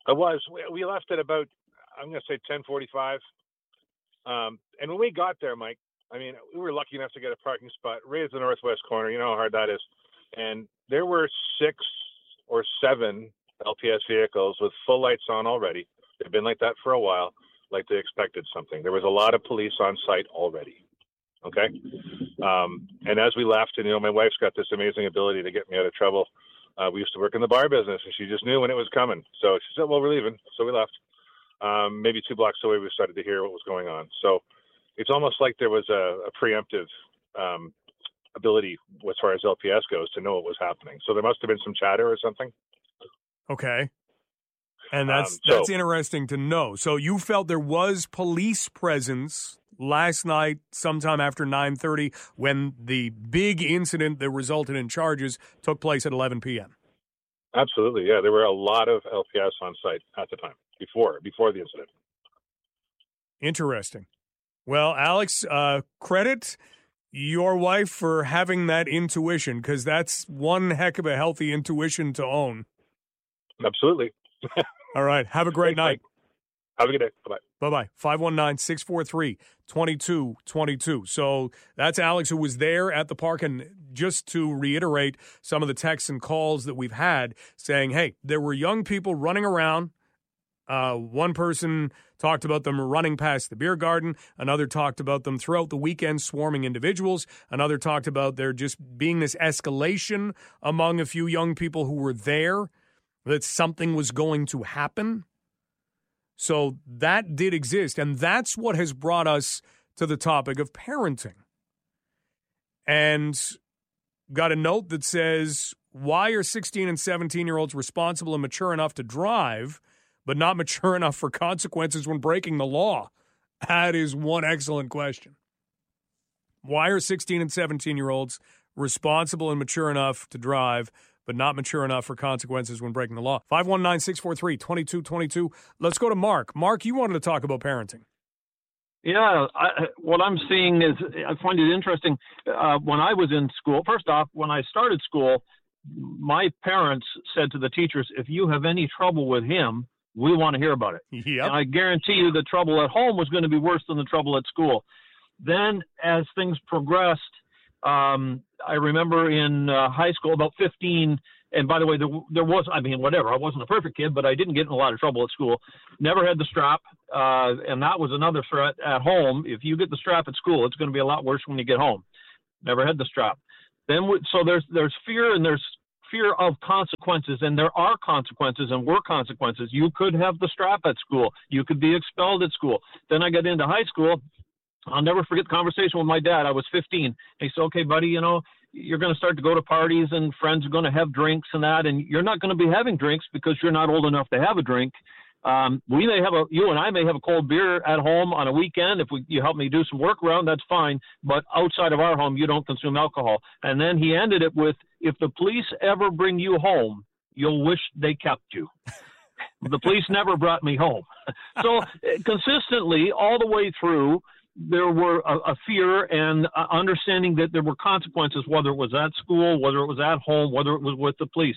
Speaker 9: I was. We, we left at about, I'm going to say ten forty-five. Um, and when we got there, Mike, I mean, we were lucky enough to get a parking spot right at the northwest corner. You know how hard that is. And there were six or seven L P S vehicles with full lights on already. They've been like that for a while, like they expected something. There was a lot of police on site already. Okay. Um, and as we left, and, you know, my wife's got this amazing ability to get me out of trouble. Uh, we used to work in the bar business, and she just knew when it was coming. So she said, well, we're leaving. So we left. Um, maybe two blocks away, we started to hear what was going on. So it's almost like there was a, a preemptive um, ability as far as L P S goes to know what was happening. So there must have been some chatter or something.
Speaker 7: Okay. And that's
Speaker 9: Um, so-
Speaker 7: that's interesting to know. So you felt there was police presence last night, sometime after nine thirty, when the big incident that resulted in charges took place at eleven p.m.
Speaker 9: Absolutely, yeah. There were a lot of L P S on site at the time, before before the incident.
Speaker 7: Interesting. Well, Alex, uh, credit your wife for having that intuition, because that's one heck of a healthy intuition to own.
Speaker 9: Absolutely.
Speaker 7: All right. Have a great night.
Speaker 9: Have a good day. Bye-bye.
Speaker 7: Bye-bye. five one nine, six four three, two two two two. So that's Alex, who was there at the park. And just to reiterate some of the texts and calls that we've had saying, hey, there were young people running around. Uh, one person talked about them running past the beer garden. Another talked about them throughout the weekend swarming individuals. Another talked about there just being this escalation among a few young people who were there, that something was going to happen. So that did exist, and that's what has brought us to the topic of parenting. And got a note that says, why are sixteen and seventeen-year-olds responsible and mature enough to drive, but not mature enough for consequences when breaking the law? That is one excellent question. Why are sixteen and seventeen-year-olds responsible and mature enough to drive, but not mature enough for consequences when breaking the law? five one nine, six four three, two two two two. Let's go to Mark. Mark, you wanted to talk about parenting.
Speaker 10: Yeah, I, what I'm seeing is, I find it interesting. Uh, when I was in school, first off, when I started school, my parents said to the teachers, if you have any trouble with him, we want to hear about it.
Speaker 7: Yep.
Speaker 10: And I guarantee you the trouble at home was going to be worse than the trouble at school. Then as things progressed, um, I remember in uh, high school, about fifteen, and by the way, there, there was, I mean, whatever, I wasn't a perfect kid, but I didn't get in a lot of trouble at school. Never had the strap, uh, and that was another threat at home. If you get the strap at school, it's going to be a lot worse when you get home. Never had the strap. Then, we, so there's there's fear, and there's fear of consequences, and there are consequences and were consequences. You could have the strap at school. You could be expelled at school. Then I got into high school. I'll never forget the conversation with my dad. I was fifteen. He said, okay, buddy, you know, you're going to start to go to parties and friends are going to have drinks and that, and you're not going to be having drinks because you're not old enough to have a drink. Um, we may have a, you and I may have a cold beer at home on a weekend. If we, you help me do some work around, that's fine. But outside of our home, you don't consume alcohol. And then he ended it with, if the police ever bring you home, you'll wish they kept you. The police never brought me home. So consistently, all the way through, there were a, a fear and uh, understanding that there were consequences, whether it was at school, whether it was at home, whether it was with the police.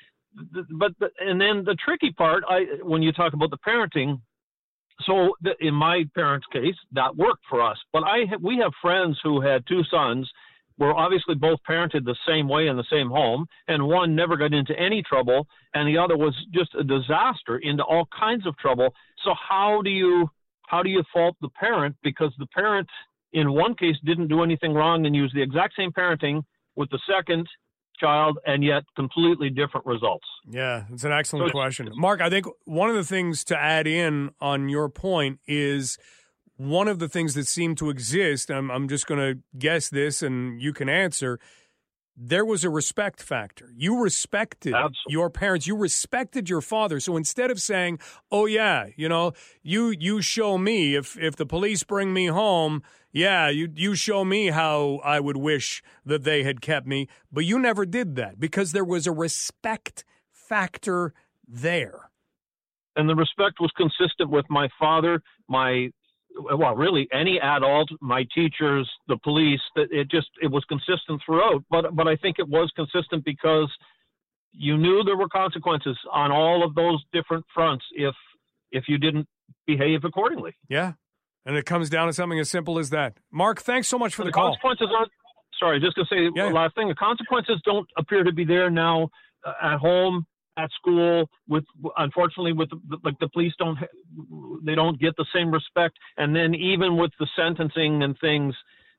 Speaker 10: But the, and then the tricky part, I when you talk about the parenting, so the, in my parents' case, that worked for us. But I ha- we have friends who had two sons, were obviously both parented the same way in the same home, and one never got into any trouble, and the other was just a disaster, into all kinds of trouble. So how do you how do you fault the parent? Because the parent, in one case, didn't do anything wrong and used the exact same parenting with the second child, and yet completely different results.
Speaker 7: Yeah, it's an excellent
Speaker 10: So-
Speaker 7: question. Mark, I think one of the things to add in on your point is one of the things that seem to exist, I'm, I'm just going to guess this and you can answer, there was a respect factor. You respected your parents. You respected your father. So instead of saying, oh, yeah, you know, you you show me, if if the police bring me home, yeah, you you show me how I would wish that they had kept me. But you never did that because there was a respect factor there.
Speaker 10: And the respect was consistent with my father, my well, really any adult, my teachers, the police, that it just, it was consistent throughout. But, but I think it was consistent because you knew there were consequences on all of those different fronts if if you didn't behave accordingly.
Speaker 7: Yeah, and it comes down to something as simple as that. Mark, thanks so much for the,
Speaker 10: the
Speaker 7: call.
Speaker 10: Consequences aren't. Sorry, just to say
Speaker 7: yeah.
Speaker 10: the last thing. The consequences don't appear to be there now uh, at home, at school. With unfortunately, with the, like the police don't they don't get the same respect. And then even with the sentencing and things,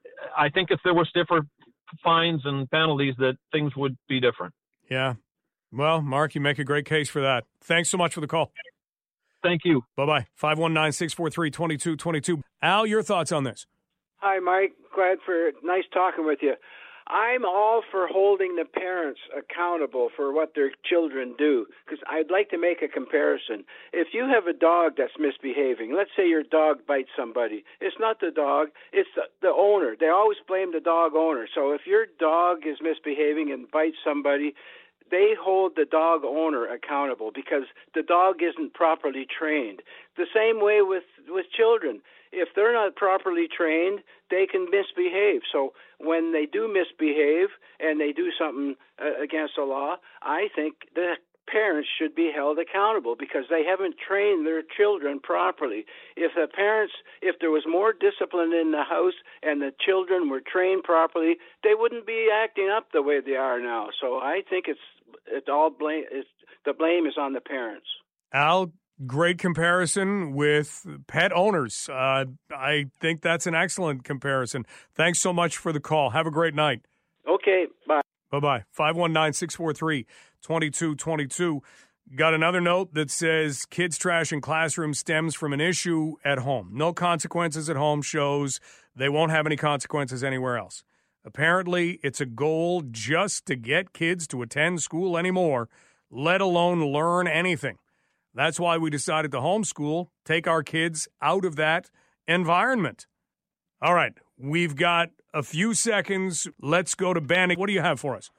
Speaker 10: I think if there were stiffer fines and penalties, that things would be different.
Speaker 7: Yeah. Well, Mark, you make a great case for that. Thanks so much for the call.
Speaker 10: Thank you.
Speaker 7: Bye-bye. five one nine, six four three, two two two two. Al, your thoughts on this?
Speaker 11: Hi, Mike. Glad for nice talking with you. I'm all for holding the parents accountable for what their children do, because I'd like to make a comparison. If you have a dog that's misbehaving, let's say your dog bites somebody, it's not the dog, it's the, the owner. They always blame the dog owner. So if your dog is misbehaving and bites somebody, they hold the dog owner accountable because the dog isn't properly trained. The same way with, with children. If they're not properly trained, they can misbehave. So when they do misbehave and they do something uh, against the law, I think the parents should be held accountable because they haven't trained their children properly. If the parents, if there was more discipline in the house and the children were trained properly, they wouldn't be acting up the way they are now. So I think it's it's all blame. It's, the blame is on the parents.
Speaker 7: Al, great comparison with pet owners. Uh, I think that's an excellent comparison. Thanks so much for the call. Have a great night.
Speaker 11: Okay, bye.
Speaker 7: Bye-bye. five one nine, six four three, two two two two. Got another note that says kids trash in classroom stems from an issue at home. No consequences at home shows they won't have any consequences anywhere else. Apparently, it's a goal just to get kids to attend school anymore, let alone learn anything. That's why we decided to homeschool, take our kids out of that environment. All right, we've got a few seconds. Let's go to Ben. What do you have for us?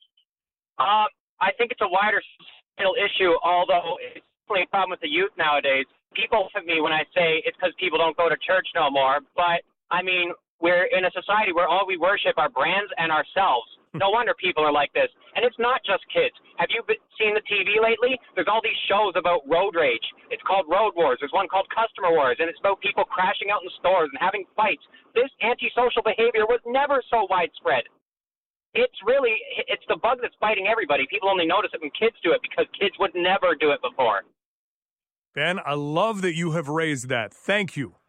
Speaker 12: Uh, I think it's a wider societal issue, although it's definitely a problem with the youth nowadays. People look at me when I say it's because people don't go to church no more, but, I mean, we're in a society where all we worship are brands and ourselves. No wonder people are like this. And it's not just kids. Have you been, seen the T V lately? There's all these shows about road rage. It's called Road Wars. There's one called Customer Wars, and it's about people crashing out in stores and having fights. This antisocial behavior was never so widespread. It's really, it's the bug that's biting everybody. People only notice it when kids do it because kids would never do it before.
Speaker 7: Ben, I love that you have raised that. Thank you.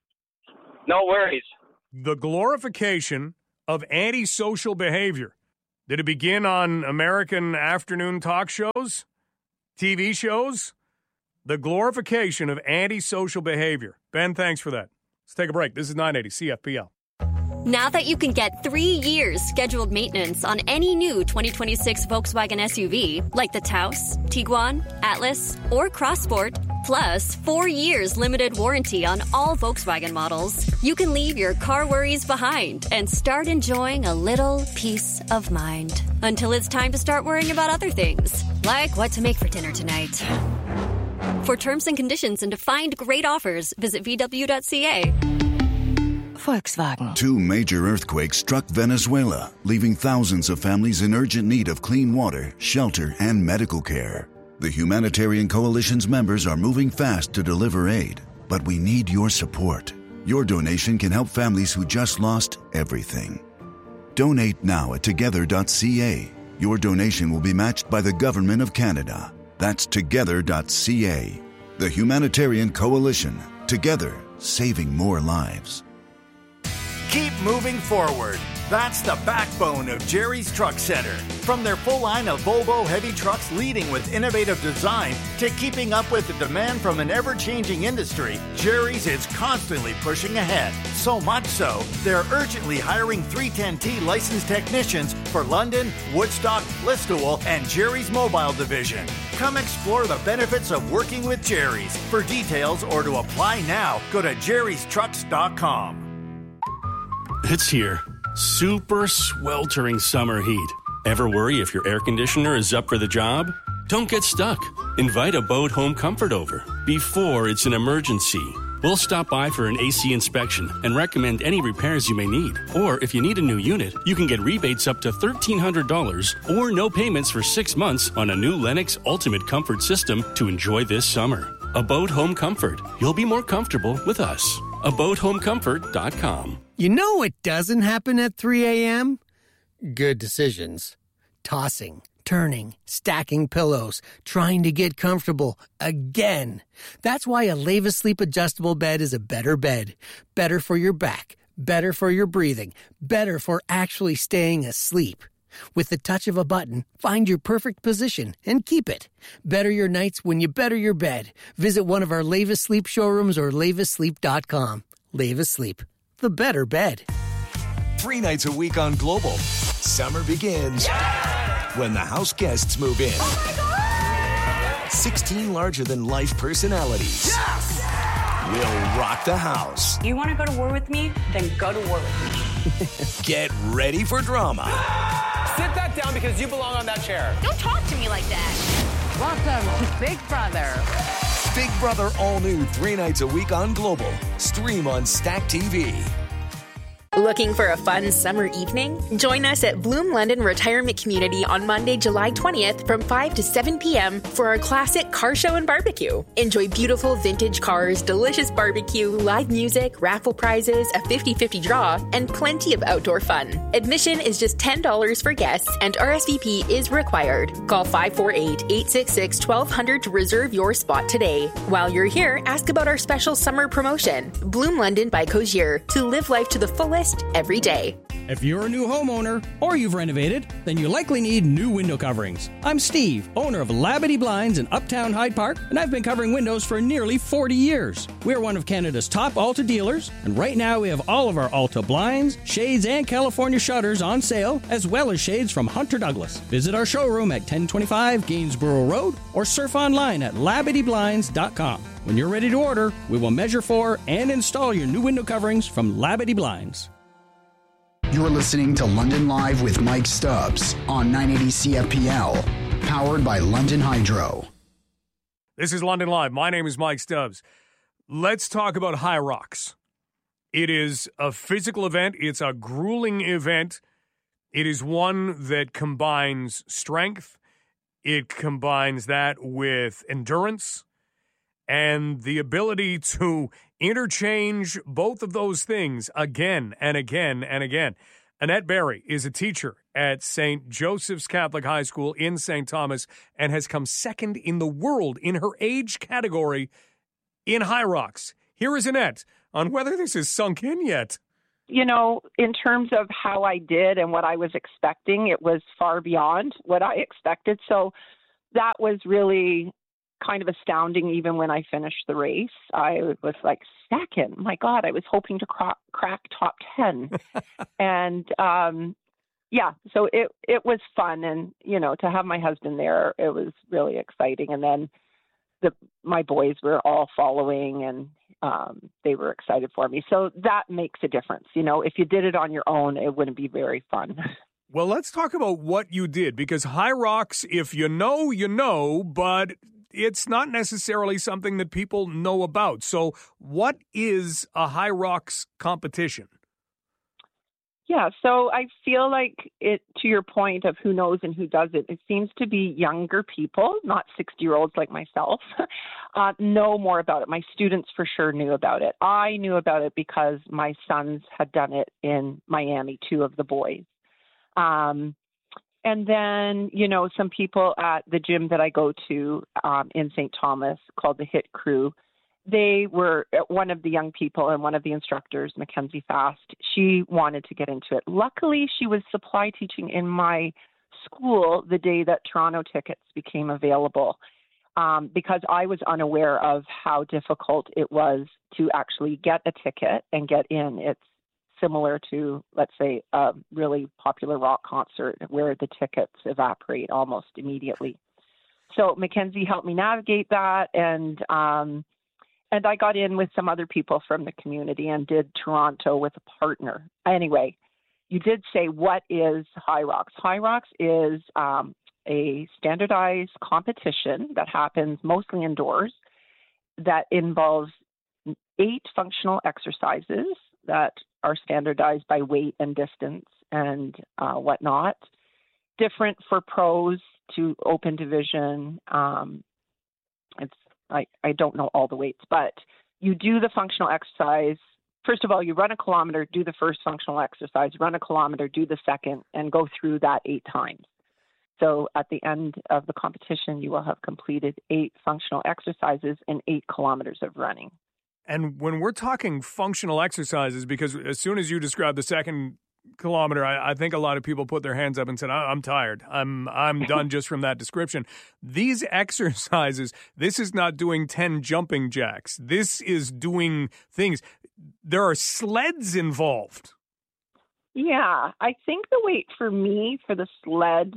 Speaker 12: No worries.
Speaker 7: The glorification of antisocial behavior. Did it begin on American afternoon talk shows, T V shows? The glorification of antisocial behavior. Ben, thanks for that. Let's take a break. This is nine eighty C F P L.
Speaker 13: Now that you can get three years scheduled maintenance on any new twenty twenty-six Volkswagen S U V, like the Taos, Tiguan, Atlas, or Crossport, plus four years limited warranty on all Volkswagen models, you can leave your car worries behind and start enjoying a little peace of mind. Until it's time to start worrying about other things, like what to make for dinner tonight. For terms and conditions and to find great offers, visit V W dot C A.
Speaker 16: Volkswagen.
Speaker 18: Two major earthquakes struck Venezuela, leaving thousands of families in urgent need of clean water, shelter, and medical care. The Humanitarian Coalition's members are moving fast to deliver aid, but we need your support. Your donation can help families who just lost everything. Donate now at together dot C A. Your donation will be matched by the Government of Canada. That's together dot C A. The Humanitarian Coalition. Together, saving more lives.
Speaker 19: Keep moving forward. That's the backbone of Jerry's Truck Center. From their full line of Volvo heavy trucks leading with innovative design to keeping up with the demand from an ever-changing industry, Jerry's is constantly pushing ahead. So much so, they're urgently hiring three ten T licensed technicians for London, Woodstock, Listowel, and Jerry's Mobile Division. Come explore the benefits of working with Jerry's. For details or to apply now, go to jerrys trucks dot com.
Speaker 23: It's here. Super sweltering summer heat. Ever worry if your air conditioner is up for the job? Don't get stuck. Invite a Bode Home Comfort over before it's an emergency. We'll stop by for an A C inspection and recommend any repairs you may need. Or if you need a new unit, you can get rebates up to thirteen hundred dollars or no payments for six months on a new Lennox Ultimate Comfort system to enjoy this summer. Abode Home Comfort. You'll be more comfortable with us. abode home comfort dot com.
Speaker 2: You know what doesn't happen at three a.m.? Good decisions. Tossing, turning, stacking pillows, trying to get comfortable again. That's why a Leva Sleep adjustable bed is a better bed. Better for your back, better for your breathing, better for actually staying asleep. With the touch of a button, find your perfect position and keep it. Better your nights when you better your bed. Visit one of our Leva Sleep showrooms or leva sleep dot com. Leva Sleep, the better bed.
Speaker 3: Three nights a week on Global. Summer begins yeah! when the house guests move in.
Speaker 21: Oh my God!
Speaker 3: sixteen larger-than-life personalities
Speaker 21: Yes!
Speaker 3: will rock the house.
Speaker 4: You want to go to war with me? Then go to war with me.
Speaker 3: Get ready for drama.
Speaker 20: Sit that down because you belong on that chair.
Speaker 4: Don't talk to me like that.
Speaker 22: Welcome to Big Brother.
Speaker 3: Big Brother all new three nights a week on Global. Stream on Stack T V.
Speaker 24: Looking for a fun summer evening? Join us at Bloom London Retirement Community on Monday, July twentieth from five to seven p.m. for our classic car show and barbecue. Enjoy beautiful vintage cars, delicious barbecue, live music, raffle prizes, a fifty-fifty draw, and plenty of outdoor fun. Admission is just ten dollars for guests and R S V P is required. Call five four eight, eight six six, one two zero zero to reserve your spot today. While you're here, ask about our special summer promotion. Bloom London by Cozier, to live life to the fullest every day.
Speaker 27: If you're a new homeowner or you've renovated, then you likely need new window coverings. I'm Steve, owner of Labadee Blinds in Uptown Hyde Park, and I've been covering windows for nearly forty years. We're one of Canada's top Alta dealers, and right now we have all of our Alta blinds, shades, and California shutters on sale, as well as shades from Hunter Douglas. Visit our showroom at ten twenty-five Gainsborough Road or surf online at labadee blinds dot com. When you're ready to order, we will measure for and install your new window coverings from Labadee Blinds.
Speaker 1: You're listening to London Live with Mike Stubbs on nine eighty C F P L, powered by London Hydro.
Speaker 7: This is London Live. My name is Mike Stubbs. Let's talk about High Rocks. It is a physical event. It's a grueling event. It is one that combines strength. It combines that with endurance and the ability to interchange both of those things again and again and again. Annette Barry is a teacher at Saint Joseph's Catholic High School in Saint Thomas and has come second in the world in her age category in High Rocks. Here is Annette on whether this is sunk in yet.
Speaker 28: You know, in terms of how I did and what I was expecting, it was far beyond what I expected. So that was really kind of astounding. Even when I finished the race, I was like, second, my God, I was hoping to crack, crack top ten. and um, yeah, so it, it was fun. And, you know, to have my husband there, it was really exciting. And then the, my boys were all following and um, they were excited for me. So that makes a difference. You know, if you did it on your own, it wouldn't be very fun.
Speaker 7: Well, let's talk about what you did, because High Rocks, if you know, you know, but it's not necessarily something that people know about. So what is a High Rocks competition?
Speaker 28: Yeah, so I feel like it, to your point of who knows and who doesn't, it seems to be younger people, not sixty-year-olds like myself, uh, know more about it. My students for sure knew about it. I knew about it because my sons had done it in Miami, two of the boys. Um, and then, you know, some people at the gym that I go to um, in Saint Thomas called the Hit Crew, they were one of the young people and one of the instructors, Mackenzie Fast, she wanted to get into it. Luckily, she was supply teaching in my school the day that Toronto tickets became available um, because I was unaware of how difficult it was to actually get a ticket and get in. It's similar to, let's say, a really popular rock concert where the tickets evaporate almost immediately. So Mackenzie helped me navigate that, and um, and I got in with some other people from the community and did Toronto with a partner. Anyway, you did say, what is High Rocks? High Rocks is um, a standardized competition that happens mostly indoors that involves eight functional exercises that are standardized by weight and distance and uh, whatnot, different for pros to open division. Um, it's I, I don't know all the weights, but you do the functional exercise. First of all, you run a kilometer, do the first functional exercise, run a kilometer, do the second, and go through that eight times. So at the end of the competition, you will have completed eight functional exercises and eight kilometers of running.
Speaker 7: And when we're talking functional exercises, because as soon as you describe the second kilometer, I, I think a lot of people put their hands up and said, I'm tired. I'm I'm done just from that description. These exercises, this is not doing ten jumping jacks. This is doing things. There are sleds involved.
Speaker 28: Yeah, I think the weight for me for the sled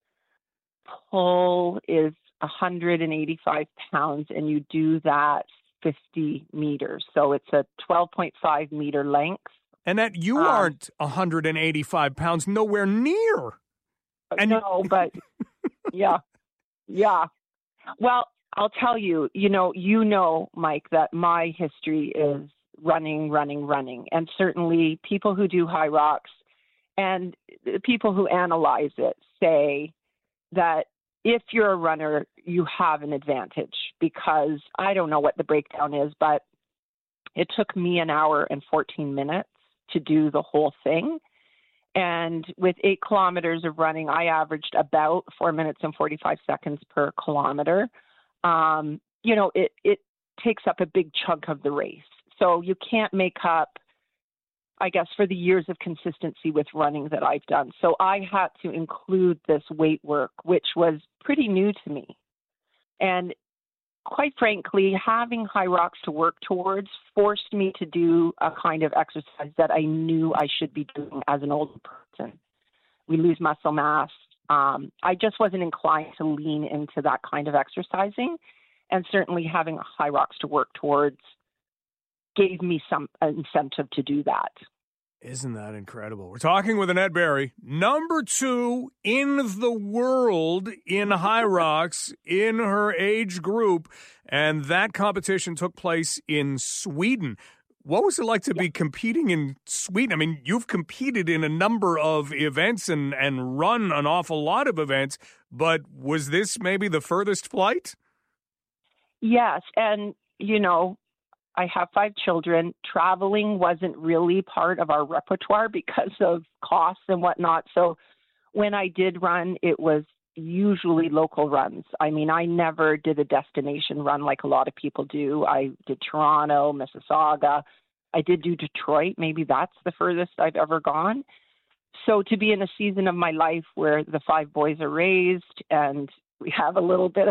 Speaker 28: pull is one hundred eighty-five pounds, and you do that fifty meters. So it's a twelve point five meter length.
Speaker 7: And that you um, aren't one hundred eighty-five pounds, nowhere near. And
Speaker 28: no, but yeah, yeah. Well, I'll tell you, you know, you know, Mike, that my history is running, running, running. And certainly people who do High Rocks and people who analyze it say that if you're a runner, you have an advantage, because I don't know what the breakdown is, but it took me an hour and fourteen minutes to do the whole thing. And with eight kilometers of running, I averaged about four minutes and forty-five seconds per kilometer. Um, you know, it, it takes up a big chunk of the race. So you can't make up, I guess, for the years of consistency with running that I've done. So I had to include this weight work, which was pretty new to me. And quite frankly, having High Rocks to work towards forced me to do a kind of exercise that I knew I should be doing as an older person. We lose muscle mass. Um, I just wasn't inclined to lean into that kind of exercising. And certainly having High Rocks to work towards gave me some incentive to do that.
Speaker 7: Isn't that incredible? We're talking with Annette Barry, number two in the world in High Rocks in her age group, and that competition took place in Sweden. What was it like to be competing in Sweden? I mean, you've competed in a number of events and, and run an awful lot of events, but was this maybe the furthest flight?
Speaker 28: Yes, and, you know, I have five children. Traveling wasn't really part of our repertoire because of costs and whatnot. So when I did run, it was usually local runs. I mean, I never did a destination run like a lot of people do. I did Toronto, Mississauga. I did do Detroit. Maybe that's the furthest I've ever gone. So to be in a season of my life where the five boys are raised and we have a little bit